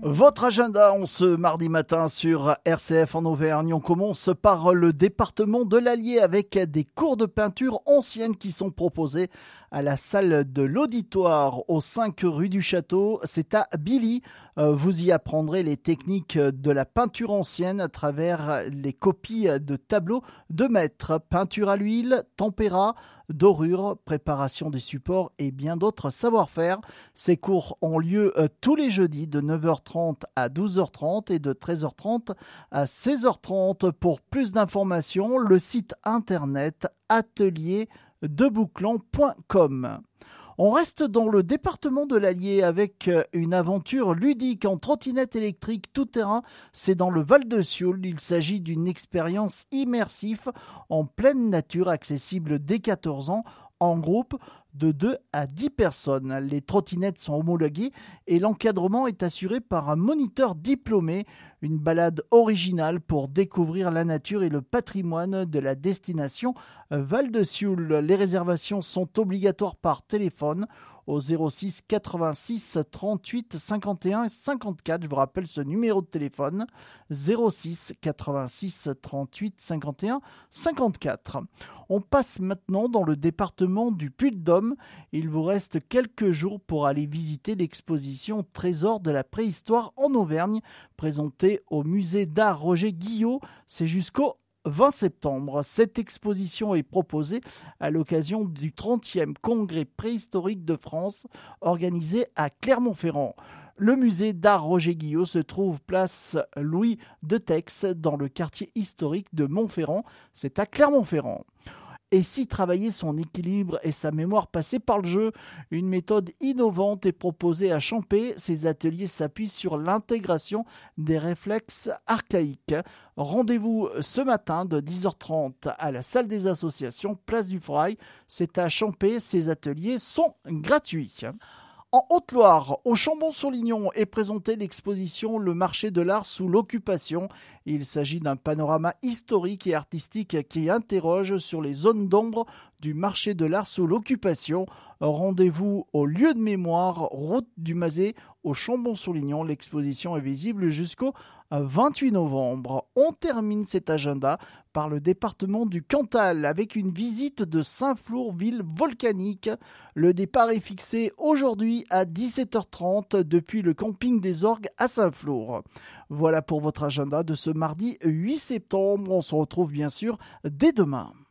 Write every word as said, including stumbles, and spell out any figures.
Votre agenda en ce mardi matin sur R C F en Auvergne. On commence par le département de l'Allier avec des cours de peinture ancienne qui sont proposés à la salle de l'auditoire au cinq rue du Château. C'est à Billy. Vous y apprendrez les techniques de la peinture ancienne à travers les copies de tableaux de maître, peinture à l'huile, tempéra, dorure, préparation des supports et bien d'autres savoir-faire. Ces cours ont lieu tous les jeudis de neuf heures trente à douze heures trente et de treize heures trente à seize heures trente. Pour plus d'informations, le site internet atelier de bouclan point com. On reste dans le département de l'Allier avec une aventure ludique en trottinette électrique tout-terrain. C'est dans le Val-de-Sioule. Il s'agit d'une expérience immersive en pleine nature accessible dès quatorze ans en groupe de deux à dix personnes. Les trottinettes sont homologuées et l'encadrement est assuré par un moniteur diplômé. Une balade originale pour découvrir la nature et le patrimoine de la destination Val-de-Sioule. Les réservations sont obligatoires par téléphone au zéro six quatre-vingt-six trente-huit cinquante et un cinquante-quatre. Je vous rappelle ce numéro de téléphone, zéro six quatre-vingt-six trente-huit cinquante et un cinquante-quatre. On passe maintenant dans le département du Puy-de-Dôme. Il vous reste quelques jours pour aller visiter l'exposition Trésors de la préhistoire en Auvergne, présentée au musée d'art Roger Guillot. C'est jusqu'au vingt septembre. Cette exposition est proposée à l'occasion du trentième congrès préhistorique de France organisé à Clermont-Ferrand. Le musée d'art Roger Guillot se trouve place Louis de Tex dans le quartier historique de Montferrand. C'est à Clermont-Ferrand. Et si travailler son équilibre et sa mémoire passée par le jeu, une méthode innovante est proposée à Champé. Ces ateliers s'appuient sur l'intégration des réflexes archaïques. Rendez-vous ce matin de dix heures trente à la salle des associations, place du Forail. C'est à Champé. Ces ateliers sont gratuits. En Haute-Loire, au Chambon-sur-Lignon, est présentée l'exposition Le marché de l'art sous l'occupation. Il s'agit d'un panorama historique et artistique qui interroge sur les zones d'ombre du marché de l'art sous l'occupation. Rendez-vous au lieu de mémoire, route du Mazet, au Chambon-sur-Lignon. L'exposition est visible jusqu'au vingt-huit novembre. On termine cet agenda par le département du Cantal avec une visite de Saint-Flour, ville volcanique. Le départ est fixé aujourd'hui à dix-sept heures trente depuis le camping des Orgues à Saint-Flour. Voilà pour votre agenda de ce mardi huit septembre. On se retrouve bien sûr dès demain.